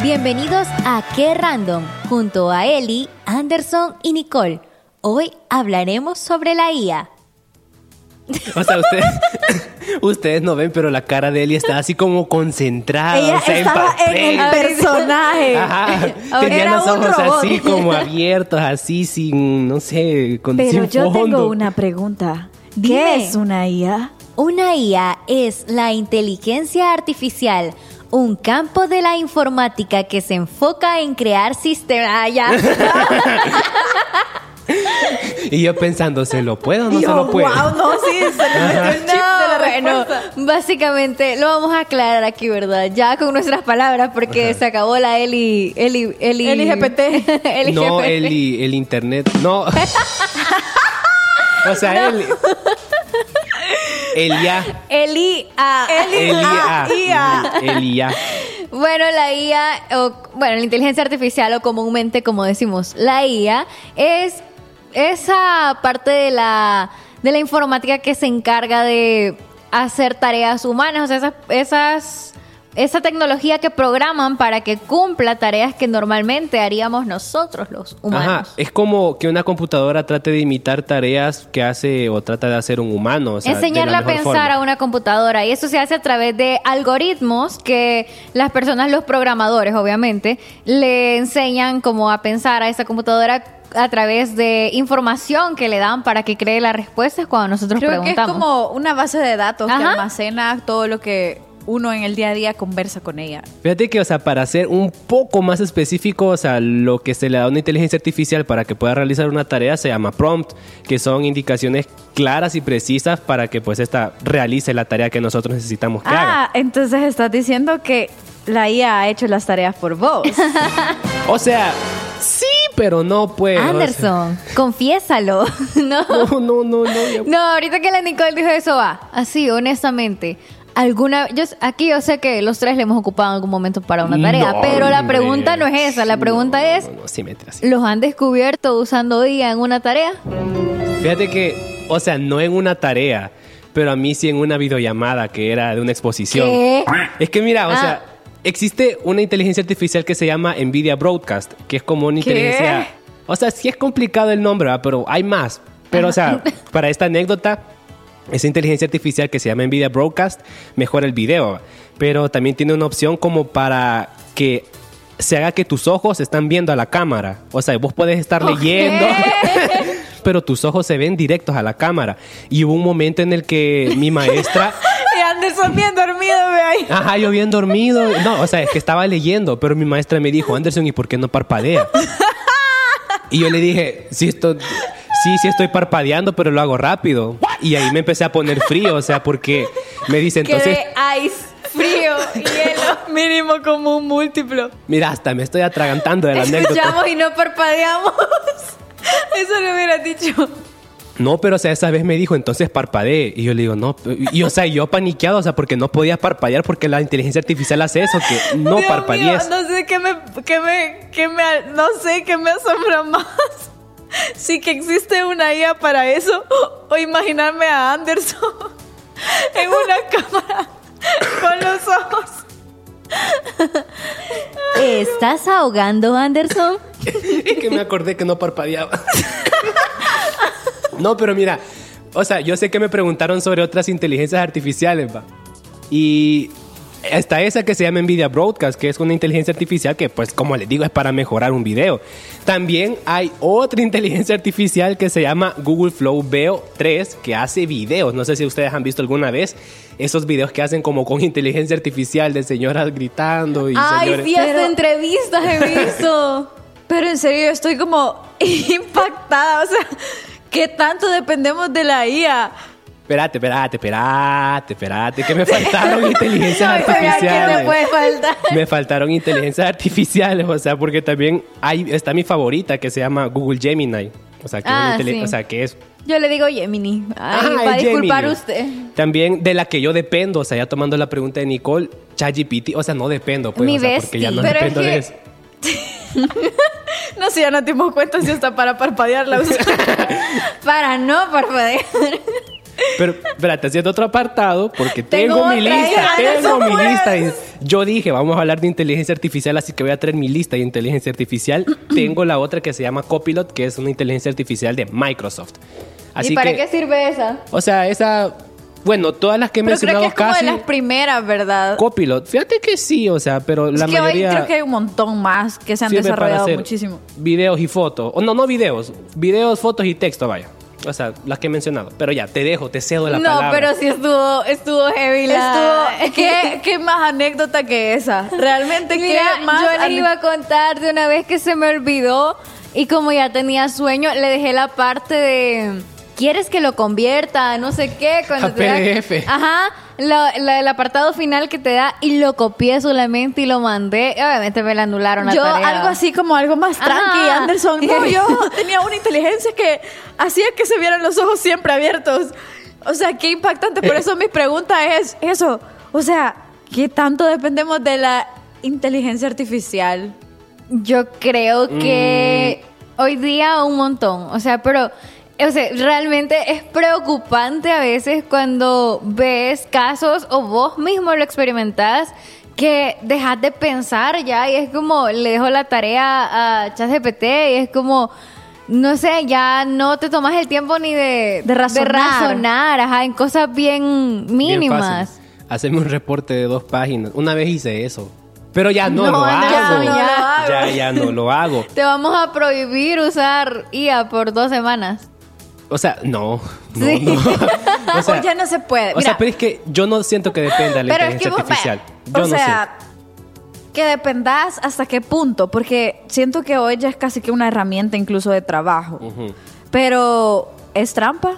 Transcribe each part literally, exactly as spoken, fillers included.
Bienvenidos a Qué Random, junto a Eli, Anderson y Nicole. Hoy hablaremos sobre la I A. O sea, ustedes, ustedes no ven, pero la cara de Eli está así como concentrada. Ella o sea, estaba en, en el personaje. Ajá, tenía Era los un ojos robot. así como abiertos, así sin, no sé, con Pero sin yo fondo. tengo una pregunta. Dime. ¿Qué es una I A? Una I A es la inteligencia artificial, un campo de la informática que se enfoca en crear sistemas. Ah, ya. Y yo pensando, ¿se lo puedo o no Y se yo, lo puedo? wow, no, sí, se le metió el chip de la bueno, respuesta. básicamente lo vamos a aclarar aquí, ¿verdad? Ya con nuestras palabras, porque Ajá. se acabó la Eli... Eli... Eli... Eli G P T. Eli No, G P T. el, el internet, no. O sea, él... El ya. Eli A. Eli El A, I A. El ya. Bueno, la I A, o, bueno, la inteligencia artificial, o comúnmente como decimos, la I A, es esa parte de la, de la informática que se encarga de hacer tareas humanas, o sea, esas, esas, esa tecnología que programan para que cumpla tareas que normalmente haríamos nosotros los humanos. Ajá, es como que una computadora trate de imitar tareas que hace o trata de hacer un humano. O sea, Enseñarle de la a mejor pensar forma. a una computadora, y eso se hace a través de algoritmos que las personas, los programadores obviamente, le enseñan como a pensar a esa computadora a través de información que le dan para que cree las respuestas cuando nosotros Creo que es preguntamos. como una base de datos que Ajá. almacena todo lo que uno en el día a día conversa con ella. Fíjate que, o sea, para ser un poco más específico, o sea, lo que se le da a una inteligencia artificial para que pueda realizar una tarea se llama prompt, que son indicaciones claras y precisas para que pues esta realice la tarea que nosotros necesitamos que haga. Ah, entonces estás diciendo que la I A ha hecho las tareas por vos. O sea, sí, pero no pues. Anderson, confiésalo. no. O sea, no, no, no, no. ya- No, ahorita que la Nicole dijo eso, va, así, honestamente. Alguna, yo, aquí yo sé que los tres le hemos ocupado en algún momento para una tarea, No, pero la hombre. pregunta no es esa, la pregunta No, es, No, no, sí, mentira, sí. ¿los han descubierto usando I A en una tarea? Fíjate que, o sea, no en una tarea, pero a mí sí en una videollamada que era de una exposición. ¿Qué? Es que mira, o Ah. sea, existe una inteligencia artificial que se llama NVIDIA Broadcast, que es como una ¿Qué? inteligencia... O sea, sí es complicado el nombre, ¿verdad? Pero hay más. Pero, o sea, para esta anécdota, esa inteligencia artificial que se llama NVIDIA Broadcast mejora el video, ¿va? Pero también tiene una opción como para que se haga que tus ojos están viendo a la cámara. O sea, vos puedes estar leyendo, pero tus ojos se ven directos a la cámara. Y hubo un momento en el que mi maestra... Y Anderson bien dormido, ve ahí. Ajá, yo bien dormido. No, o sea, es que estaba leyendo, pero mi maestra me dijo, Anderson, ¿y por qué no parpadea? Y yo le dije, sí, esto, sí, sí estoy parpadeando, pero lo hago rápido. Y ahí me empecé a poner frío, o sea, porque me dice entonces... Que de ice, frío y hielo. Mínimo como un múltiplo. Mira, hasta me estoy atragantando de la anécdota. Escuchamos y no parpadeamos. Eso le hubiera dicho. No, pero o sea, esa vez me dijo, entonces parpadee. Y yo le digo, no. Y o sea, yo paniqueado, o sea, porque no podía parpadear porque la inteligencia artificial hace eso, que no Dios parpadees. mío, no sé qué me, qué me, qué me, no sé qué me asombra más. Sí que existe una I A para eso, o imaginarme a Anderson en una cámara con los ojos. ¿Estás ahogando, Anderson? Es que me acordé que no parpadeaba. No, pero mira, o sea, yo sé que me preguntaron sobre otras inteligencias artificiales, va. Y está esa que se llama NVIDIA Broadcast, que es una inteligencia artificial que, pues, como les digo, es para mejorar un video. También hay otra inteligencia artificial que se llama Google Flow Veo tres, que hace videos. No sé si ustedes han visto alguna vez esos videos que hacen como con inteligencia artificial de señoras gritando y Ay, señores... sí, hasta Pero- entrevistas he visto. Pero en serio, yo estoy como impactada. O sea, ¿qué tanto dependemos de la I A? Espérate, espérate, espérate, espérate, que me faltaron inteligencias No, pero ¿a quién artificiales. le puede faltar? Me faltaron inteligencias artificiales, o sea, porque también hay, está mi favorita que se llama Google Gemini. O sea, que, Ah, es, una intele- sí. o sea, que es Yo le digo Gemini. Ay, Ah, va a es disculpar Gemini. usted. También de la que yo dependo, o sea, ya tomando la pregunta de Nicole, ChatGPT, o sea, no dependo, pues, Mi o sea, porque ya no bestie. Pero es dependo de que- eso. No sé, ya no te dimos cuenta si está para parpadear la usa. Para no parpadear. Pero, espérate, haciendo otro apartado, porque Tengo tengo, mi otra, lista, hija, tengo no mi puedes. lista. Y yo dije, vamos a hablar de inteligencia artificial, así que voy a traer mi lista de inteligencia artificial. Tengo la otra que se llama Copilot, que es una inteligencia artificial de Microsoft. Así ¿Y para que, qué sirve esa? o sea, esa, bueno, todas las que he Pero creo mencionado que es como casi. de las primeras, ¿verdad? Copilot, fíjate que sí, o sea, pero Es la que mayoría hoy creo que hay un montón más que se han sirve para desarrollado hacer muchísimo. videos y fotos. O no, no videos, videos, fotos y texto, vaya. O sea, las que he mencionado. Pero ya, te dejo, te cedo la no, palabra. pero sí estuvo, estuvo heavy la... Estuvo, ¿qué, ¿Qué más anécdota que esa? Realmente, Mira, ¿qué más? yo les ane- iba a contar de una vez que se me olvidó y como ya tenía sueño, le dejé la parte de... ¿Quieres que lo convierta? No sé qué. Cuando A te da- P D F. Ajá. lo- la- el apartado final que te da y lo copié solamente y lo mandé. Obviamente me la anularon la Yo tarea. algo así como algo más Ajá. tranqui, Anderson. No, yo tenía una inteligencia que hacía que se vieran los ojos siempre abiertos. O sea, qué impactante. Por eso mi pregunta es eso. O sea, ¿qué tanto dependemos de la inteligencia artificial? Yo creo que hoy día un montón. O sea, pero... O sea, realmente es preocupante a veces cuando ves casos o vos mismo lo experimentás que dejas de pensar ya y es como, le dejo la tarea a ChatGPT y es como, no sé, ya no te tomas el tiempo ni de, De razonar. razonar, ajá, en cosas bien Bien mínimas. fácil. Hacerme un reporte de dos páginas. Una vez hice eso. Pero ya no, No, lo ya hago. no lo hago. Ya, ya no lo hago. Te vamos a prohibir usar I A por dos semanas. O sea, no. no, Sí. no. O sea, ya no se puede. o Mira, sea, pero es que yo no siento que dependa de la pero es que inteligencia vos, artificial. vaya, Yo o no sea, que dependas hasta qué punto, porque siento que hoy ya es casi que una herramienta incluso de trabajo. sé. Ujú. Pero, ¿es trampa?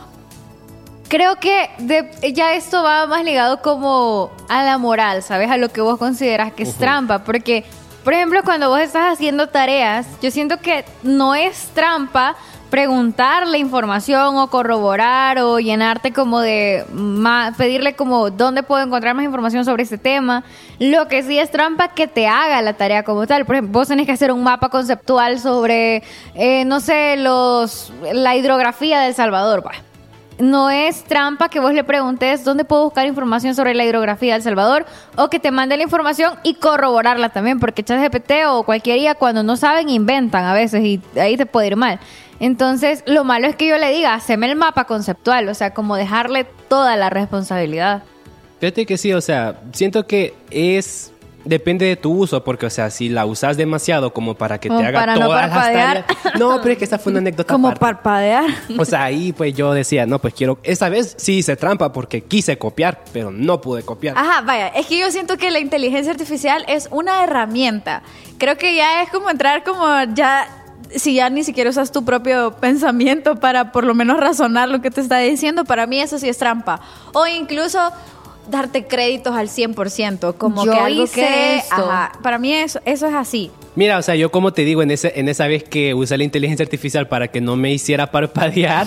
Creo que de- ya esto va más ligado como a la moral, ¿sabes? A lo que vos consideras que es trampa. Porque, por ejemplo, cuando vos estás haciendo tareas, yo siento que no es trampa preguntarle información o corroborar o llenarte como de ma- pedirle como dónde puedo encontrar más información sobre este tema. Lo que sí es trampa que te haga la tarea como tal. Por ejemplo, vos tenés que hacer un mapa conceptual sobre, eh, no sé, los la hidrografía de El Salvador, va. No es trampa que vos le preguntes dónde puedo buscar información sobre la hidrografía de El Salvador o que te mande la información y corroborarla también, porque ChatGPT o cualquier I A cuando no saben inventan a veces y ahí te puede ir mal. Entonces, lo malo es que yo le diga, haceme el mapa conceptual, o sea, como dejarle toda la responsabilidad. Fíjate que sí, o sea, siento que es... Depende de tu uso, porque, o sea, si la usas demasiado como para que Como te haga para no todas las parpadear. tareas... No, pero es que esa fue una anécdota Como aparte. parpadear. O sea, ahí pues yo decía, no, pues quiero... Esa vez sí hice trampa porque quise copiar, pero no pude copiar. Ajá, vaya, es que yo siento que la inteligencia artificial es una herramienta. Creo que ya es como entrar como ya, si ya ni siquiera usas tu propio pensamiento para por lo menos razonar lo que te está diciendo, para mí eso sí es trampa. O incluso darte créditos al cien por ciento, como Yo que algo hice que... esto. Ajá, para mí eso, eso es así. Mira, o sea, yo como te digo, en, ese, en esa vez que usé la inteligencia artificial para que no me hiciera parpadear,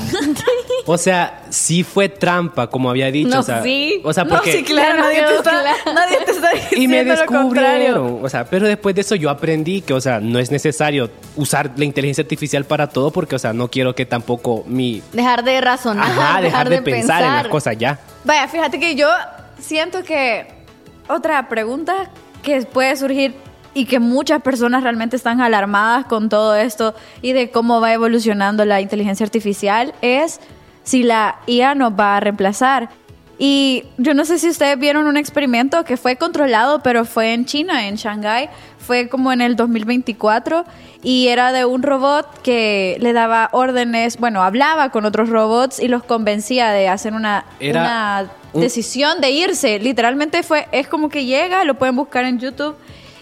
o sea, sí fue trampa, como había dicho. No, o sea, sí. O sea, No, porque... sí, claro, Claro, nadie, te está, claro. nadie te está diciendo Y me lo contrario. descubrieron. O sea, pero después de eso yo aprendí que, o sea, no es necesario usar la inteligencia artificial para todo porque, o sea, no quiero que tampoco mi... Dejar de razonar, Ajá, dejar de, pensar, en las cosas ya. Vaya, fíjate que yo siento que otra pregunta que puede surgir y que muchas personas realmente están alarmadas con todo esto y de cómo va evolucionando la inteligencia artificial es si la I A nos va a reemplazar. Y yo no sé si ustedes vieron un experimento que fue controlado, pero fue en China, en Shanghái. Fue como en el dos mil veinticuatro y era de un robot que le daba órdenes, bueno, hablaba con otros robots y los convencía de hacer una, Era una un- decisión de irse. Literalmente fue, es como que llega, lo pueden buscar en YouTube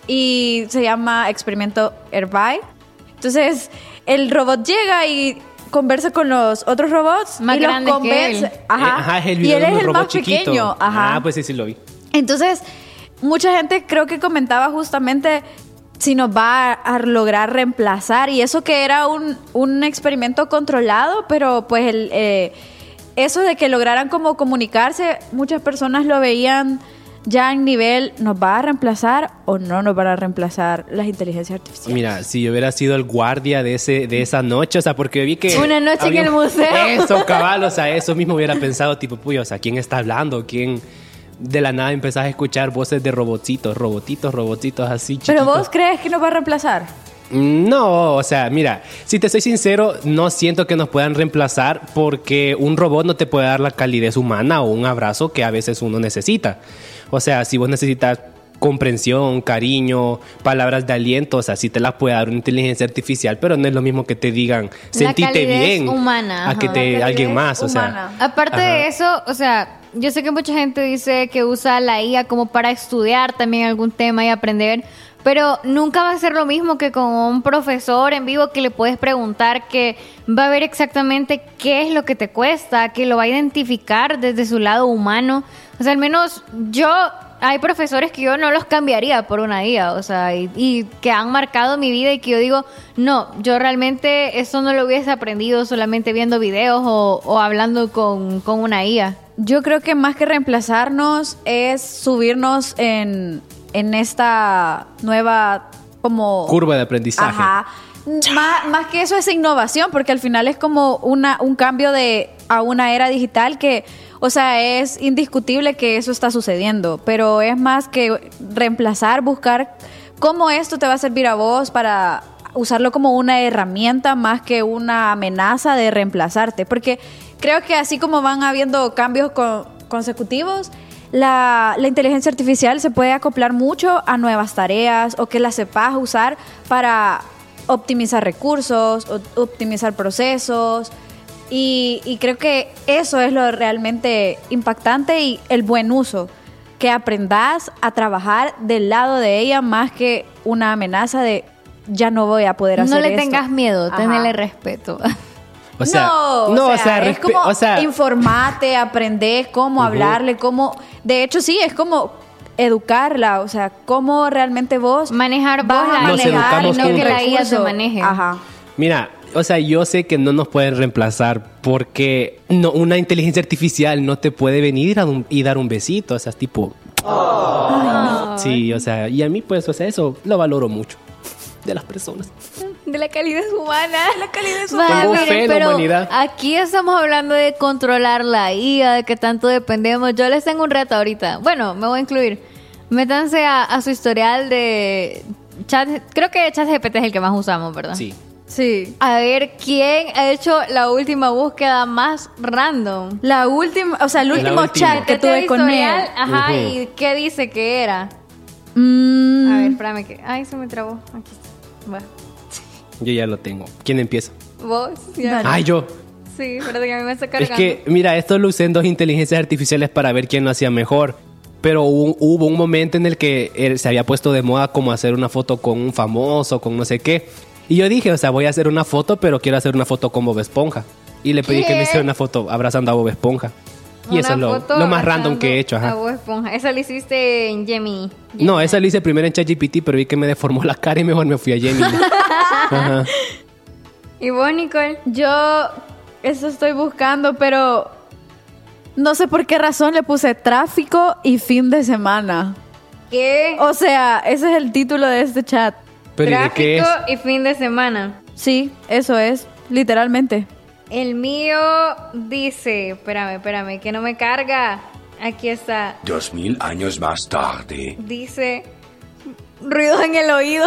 y se llama Experimento Herbie. Entonces, el robot llega y conversa con los otros robots Más y los grandes que convence. él. Ajá. Eh, ajá, es el y video él de es un el robot más chiquito. pequeño. Ajá. Ah, pues sí, sí lo vi. Entonces, mucha gente creo que comentaba justamente si nos va a, a lograr reemplazar y eso que era un, un experimento controlado, pero pues el, eh, eso de que lograran como comunicarse, muchas personas lo veían ya en nivel, ¿nos va a reemplazar o no nos van a reemplazar las inteligencias artificiales? Mira, si yo hubiera sido el guardia de ese de esa noche, o sea, porque vi que... Una noche había en el un- museo. Eso, cabal, o sea, eso mismo hubiera pensado, tipo, puyo, o sea, ¿quién está hablando? ¿Quién...? De la nada empezás a escuchar voces de robotitos, robotitos, robotitos así chiquitos. ¿Pero vos crees que nos va a reemplazar? No, o sea, mira, si te soy sincero, no siento que nos puedan reemplazar porque un robot no te puede dar la calidez humana o un abrazo que a veces uno necesita. O sea, si vos necesitas comprensión, cariño, palabras de aliento, o sea, sí te las puede dar una inteligencia artificial, pero no es lo mismo que te digan, sentite calidez bien, humana, a que ajá. te La alguien calidez más, o sea. humana. Aparte Ajá. de eso, o sea, yo sé que mucha gente dice que usa la I A como para estudiar también algún tema y aprender, pero nunca va a ser lo mismo que con un profesor en vivo que le puedes preguntar, que va a ver exactamente qué es lo que te cuesta, que lo va a identificar desde su lado humano. O sea, al menos yo, hay profesores que yo no los cambiaría por una I A, o sea, y, y que han marcado mi vida y que yo digo, no, yo realmente eso no lo hubiese aprendido solamente viendo videos o, o hablando con, con una I A. Yo creo que más que reemplazarnos es subirnos en, en esta nueva como... Curva de aprendizaje. Ajá. Más, más que eso es innovación, porque al final es como una, un cambio de a una era digital que, o sea, es indiscutible que eso está sucediendo, pero es más que reemplazar, buscar cómo esto te va a servir a vos para usarlo como una herramienta más que una amenaza de reemplazarte, porque creo que así como van habiendo cambios con- consecutivos, la, la inteligencia artificial se puede acoplar mucho a nuevas tareas o que la sepas usar para optimizar recursos, o- optimizar procesos, y, y creo que eso es lo realmente impactante y el buen uso, que aprendas a trabajar del lado de ella más que una amenaza de ya no voy a poder hacer No le esto. tengas miedo, Ajá. tenele respeto. O sea, no, no, o sea, es respe- como o sea, informate, aprendés cómo Ujú. hablarle, cómo... De hecho, sí, es como educarla, o sea, cómo realmente vos... Manejar vas vos a la Nos I A, manejar educamos no con que un la I A te recurso. maneje. Ajá. mira, o sea, yo sé que no nos pueden reemplazar porque no, una inteligencia artificial no te puede venir a un- y dar un besito, o sea, es tipo... Sí, o sea, y a mí pues, o sea, eso lo valoro mucho de las personas. De la calidez humana. De la calidez humana. Tengo fe en la pero humanidad. aquí estamos hablando de controlar la I A, de que tanto dependemos. Yo les tengo un reto ahorita. Bueno, me voy a incluir. Métanse a, a su historial de chat. Creo que ChatGPT es el que más usamos, ¿verdad? Sí. Sí. A ver quién ha hecho la última búsqueda más random. La última, o sea, el La último última. chat que Vete tuve al con él. historial, ajá, Ujú. y qué dice que era. Mm, A ver, espérame que... Ay, se me trabó. Aquí está. Va. Yo ya lo tengo. ¿Quién empieza? ¿Vos? Ya. Ay, yo. Sí, pero que a mí me está Es cargando. que, mira, esto lo usé en dos inteligencias artificiales para ver quién lo hacía mejor. Pero hubo, hubo un momento en el que él se había puesto de moda como hacer una foto con un famoso, con no sé qué. Y yo dije, o sea, voy a hacer una foto, pero quiero hacer una foto con Bob Esponja. Y le pedí ¿Qué? que me hiciera una foto abrazando a Bob Esponja. Y Una eso es lo, foto lo más random abrazando que he hecho, a ajá. Bob Esponja. Esa la hiciste en Gemini. No, esa la hice primero en ChatGPT, pero vi que me deformó la cara y mejor me fui a Gemini. Ajá. ¿Y vos, Nicole? Yo eso estoy buscando, pero no sé por qué razón le puse tráfico y fin de semana. ¿Qué? O sea, ese es el título de este chat. Pero ¿y de qué es? Tráfico y fin de semana. Sí, eso es, literalmente. El mío dice... Espérame, espérame, que no me carga. Aquí está. Dos mil años más tarde. Dice... Ruidos en el oído.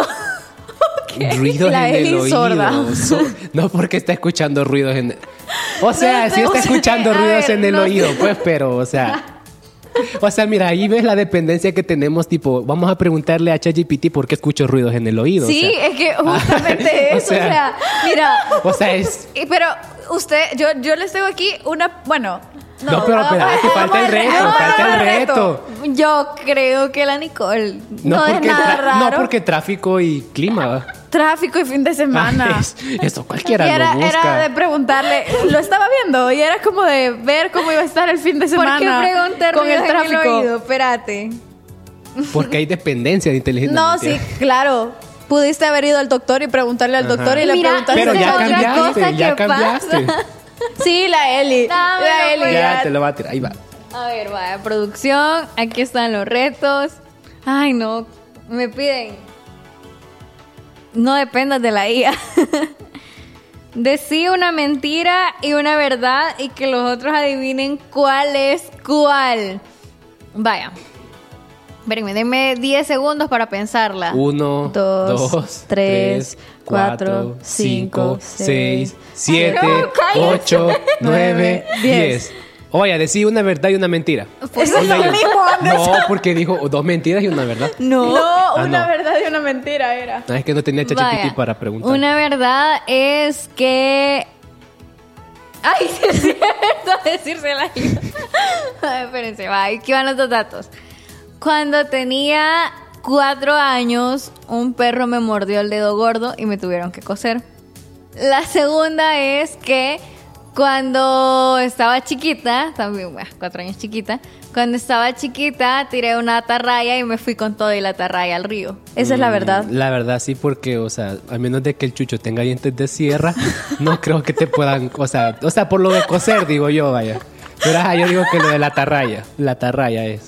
Ruidos La en el Eli oído. sorda. So- no porque está escuchando ruidos en... O sea, No sí sé, está o sea, escuchando a ruidos ver, en el no oído, sé. pues, pero, o sea... O sea, mira, ahí ves la dependencia que tenemos, tipo, vamos a preguntarle a ChatGPT por qué escucho ruidos en el oído. Sí, o sea, es que justamente O eso, sea- o sea, mira, o sea, es... y- pero usted, yo, yo les tengo aquí una, bueno, no, No, pero hagamos- espérate, falta el hagamos reto, hagamos falta el reto. Yo creo que la Nicole... no es porque nada tra- raro. No, porque tráfico y clima. ¿va? Tráfico y fin de semana. Ah, es- eso cualquiera Y era, lo busca. era de preguntarle, lo estaba viendo y era como de ver cómo iba a estar el fin de ¿Por semana qué preguntar con el ruidos en el tráfico. oído? Espérate. Porque hay dependencia de inteligencia. No, sí, claro. Pudiste haber ido al doctor y preguntarle al Ajá. doctor y le Mira, preguntaste. Pero Esa ya es otra cosa cambiaste, ya que cambiaste. pasa. Sí, la Eli. Dámelo, la Eli. pues. Ya te lo va a tirar. Ahí va. A ver, vaya, producción. Aquí están los retos. Ay, no. Me piden. No dependas de la I A. Decí una mentira y una verdad y que los otros adivinen cuál es cuál. Vaya. Espérenme, denme diez segundos para pensarla. Uno, Dos, dos, tres, tres, cuatro, cuatro, cinco, cinco, seis, seis, siete, no, cállate. ocho, nueve, diez. diez. Oye, decí una verdad y una mentira. Eso es lo Una y- mismo, Anderson. No, porque dijo dos mentiras y una verdad. No, Ah, una no. verdad y una mentira era. Ah, es que no tenía Vaya, ChatGPT para preguntar. Una verdad es que... Ay, sí es cierto decírsela. Ay, espérense, va, aquí van los dos datos. Cuando tenía cuatro años, un perro me mordió el dedo gordo y me tuvieron que coser. La segunda es que cuando estaba chiquita, también, bueno, cuatro años chiquita, cuando estaba chiquita tiré una atarraya y me fui con todo y la atarraya al río. Esa es la verdad. La verdad sí, porque, o sea, a menos de que el chucho tenga dientes de sierra, no creo que te puedan, o sea, o sea, por lo de coser, digo yo, vaya. Pero ajá, yo digo que lo de la atarraya, la atarraya es.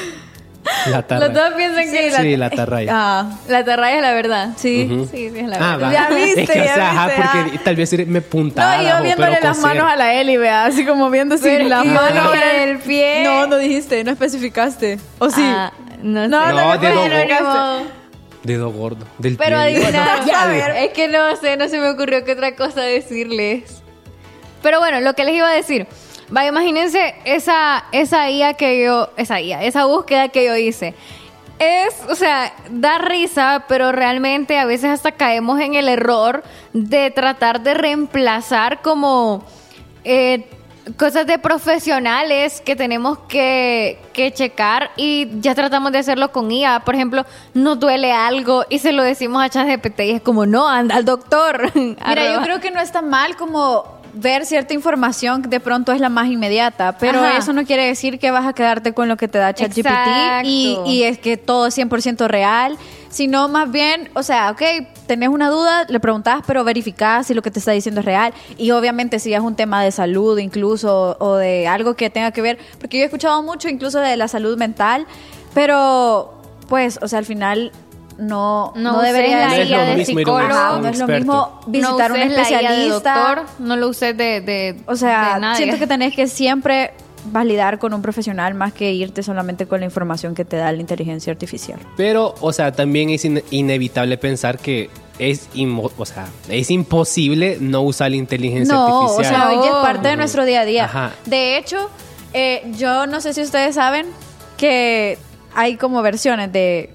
La Los atarraya. dos piensan que Sí, la atarraya. Ah, la atarraya es la verdad. sí. Ujú. Sí, sí es la Ah, verdad. va. Ya viste, es que, o ya sea, ajá, viste, porque ah. tal vez me puntara No, y yo o- viéndole pero las coser. manos a la Eli, vea, así como viendo si Pero las es que manos no, eran- el pie. No, no dijiste, no especificaste. ¿O sí? Ah, no, No, sé. no, No, dedo bueno, gordo. ni modo. Dedo gordo. Del Pero pie. adivinaron. ya, a ver. Es que no sé, no se me ocurrió qué otra cosa decirles. Pero bueno, lo que les iba a decir. Vaya, imagínense esa, esa I A que yo, esa I A, esa búsqueda que yo hice. Es, o sea, da risa, pero realmente a veces hasta caemos en el error de tratar de reemplazar como eh, cosas de profesionales que tenemos que, que checar y ya tratamos de hacerlo con I A. Por ejemplo, nos duele algo y se lo decimos a ChatGPT y es como, no, anda al doctor. Mira, yo creo que no está mal como ver cierta información que de pronto es la más inmediata, pero Ajá. eso no quiere decir que vas a quedarte con lo que te da ChatGPT Exacto. y, y es que todo es cien por ciento real, sino más bien, o sea, ok, tenés una duda, le preguntás, pero verificás si lo que te está diciendo es real y obviamente si es un tema de salud incluso o de algo que tenga que ver, porque yo he escuchado mucho incluso de la salud mental, pero pues, o sea, al final no, No no, uses debería la ser I A de mismo ir a un- psicólogo. Ajá, un no es lo experto. mismo visitar no un uses la I A de especialista. doctor, no lo uses de, de O sea, de nadie. siento que tenés que siempre validar con un profesional más que irte solamente con la información que te da la inteligencia artificial. Pero, o sea, también es in- inevitable pensar que es, inmo- o sea, es imposible no usar la inteligencia No, o artificial. sea, hoy ya es No. parte de nuestro día a día. Ajá. De hecho, eh, yo no sé si ustedes saben que hay como versiones de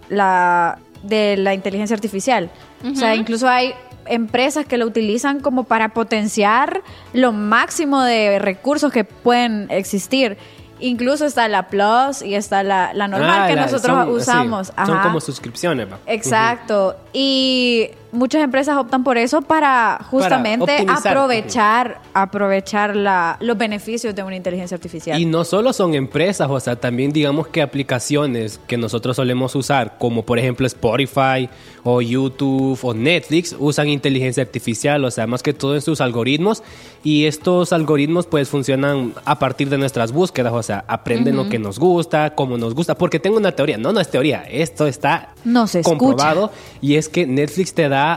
la, de la inteligencia artificial. O sea, incluso hay empresas que lo utilizan como para potenciar lo máximo de recursos que pueden existir. Incluso está la Plus y está la, la normal Ah, que la- nosotros son- usamos. sí, son Ajá. como suscripciones, ¿va? Exacto. Y muchas empresas optan por eso para justamente optimizar. aprovechar, aprovechar la, los beneficios de una inteligencia artificial. Y no solo son empresas, o sea, también digamos que aplicaciones que nosotros solemos usar, como por ejemplo Spotify o YouTube o Netflix, usan inteligencia artificial, o sea, más que todo en sus algoritmos. Y estos algoritmos pues funcionan a partir de nuestras búsquedas, o sea, aprenden lo que nos gusta, cómo nos gusta. Porque tengo una teoría, no, no es teoría, esto está No se escucha. comprobado. Y es que Netflix te da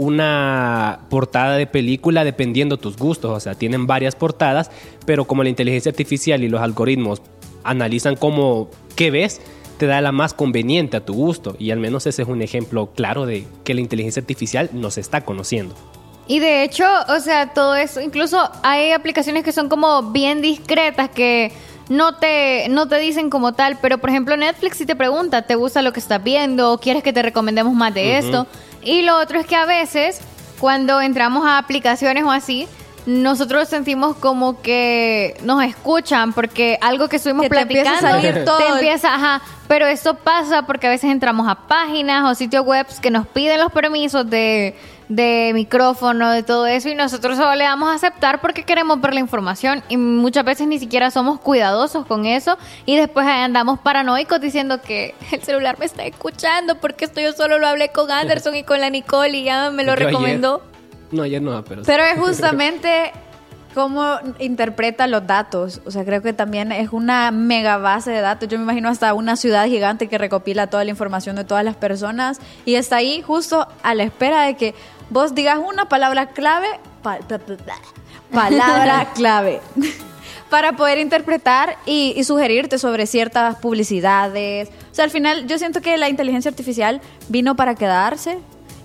una portada de película dependiendo tus gustos, o sea, tienen varias portadas, pero como la inteligencia artificial y los algoritmos analizan cómo qué ves, te da la más conveniente a tu gusto, y al menos ese es un ejemplo claro de que la inteligencia artificial nos está conociendo. Y de hecho, o sea, todo eso, incluso hay aplicaciones que son como bien discretas que no te, no te dicen como tal, pero por ejemplo Netflix si te pregunta, ¿te gusta lo que estás viendo? ¿Quieres que te recomendemos más de Ujú. esto? Y lo otro es que a veces, cuando entramos a aplicaciones o así, nosotros sentimos como que nos escuchan porque algo que estuvimos Que te empieza a platicando salir todo. te empieza, ajá, pero eso pasa porque a veces entramos a páginas o sitios web que nos piden los permisos de, de micrófono, de todo eso, y nosotros solo le damos a aceptar porque queremos ver la información y muchas veces ni siquiera somos cuidadosos con eso y después andamos paranoicos diciendo que el celular me está escuchando porque esto yo solo lo hablé con Anderson y con la Nicole y ya me lo Yo ayer- recomendó. No, ayer no, pero... Pero es justamente cómo interpreta los datos. O sea, creo que también es una mega base de datos. Yo me imagino hasta una ciudad gigante que recopila toda la información de todas las personas y está ahí justo a la espera de que vos digas una palabra clave, pa, pa, pa, pa, palabra clave, para poder interpretar y, y sugerirte sobre ciertas publicidades. O sea, al final yo siento que la inteligencia artificial vino para quedarse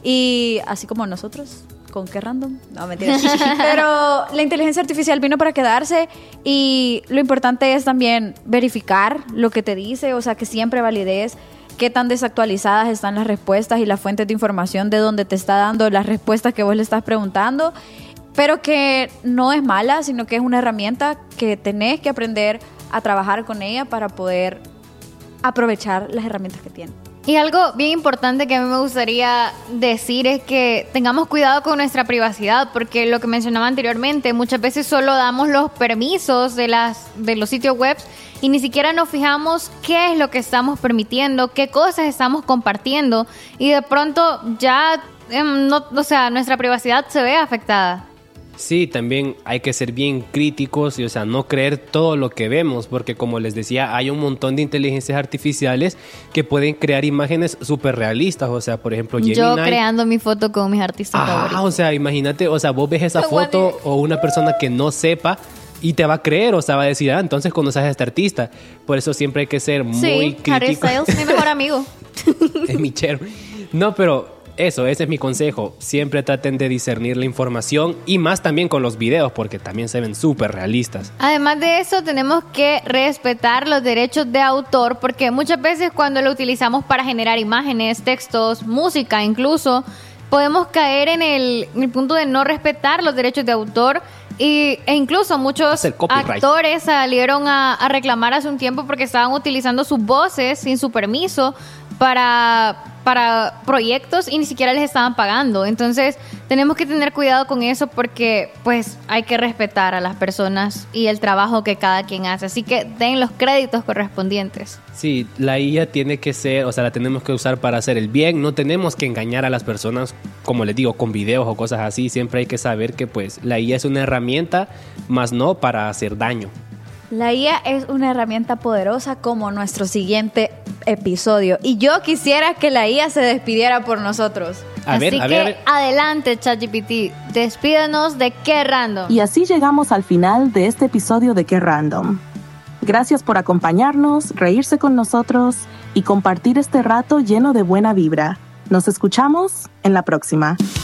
y así como nosotros. ¿Con qué random? No, mentira. Pero la inteligencia artificial vino para quedarse y lo importante es también verificar lo que te dice, o sea, que siempre valides qué tan desactualizadas están las respuestas y las fuentes de información de donde te está dando las respuestas que vos le estás preguntando, pero que no es mala, sino que es una herramienta que tenés que aprender a trabajar con ella para poder aprovechar las herramientas que tiene. Y algo bien importante que a mí me gustaría decir es que tengamos cuidado con nuestra privacidad, porque lo que mencionaba anteriormente, muchas veces solo damos los permisos de las de los sitios web y ni siquiera nos fijamos qué es lo que estamos permitiendo, qué cosas estamos compartiendo y de pronto ya, eh, no, o sea, nuestra privacidad se ve afectada. Sí, también hay que ser bien críticos y, o sea, no creer todo lo que vemos, porque como les decía, hay un montón de inteligencias artificiales que pueden crear imágenes súper realistas, o sea, por ejemplo, Gemini. Yo creando mi foto con mis artistas Ah, favoritos. o sea, imagínate, o sea, vos ves esa foto o una persona que no sepa y te va a creer, o sea, va a decir, ah, entonces conoces a este artista. Por eso siempre hay que ser muy sí, crítico. Harry Styles, mi mejor amigo. Es mi chero. No, pero eso, ese es mi consejo. Siempre traten de discernir la información y más también con los videos porque también se ven súper realistas. Además de eso, tenemos que respetar los derechos de autor porque muchas veces cuando lo utilizamos para generar imágenes, textos, música incluso, podemos caer en el, en el punto de no respetar los derechos de autor y, e incluso muchos actores salieron a, a reclamar hace un tiempo porque estaban utilizando sus voces sin su permiso para, para proyectos y ni siquiera les estaban pagando. Entonces tenemos que tener cuidado con eso porque pues hay que respetar a las personas y el trabajo que cada quien hace. Así que den los créditos correspondientes. Sí, la I A tiene que ser, o sea, la tenemos que usar para hacer el bien. No tenemos que engañar a las personas, como les digo, con videos o cosas así. Siempre hay que saber que pues la I A es una herramienta, más no para hacer daño. La I A es una herramienta poderosa como nuestro siguiente episodio. Y yo quisiera que la I A se despidiera por nosotros. A así ver, a que ver, a ver. adelante, ChatGPT, despídanos de Qué Random. Y así llegamos al final de este episodio de Qué Random. Gracias por acompañarnos, reírse con nosotros y compartir este rato lleno de buena vibra. Nos escuchamos en la próxima.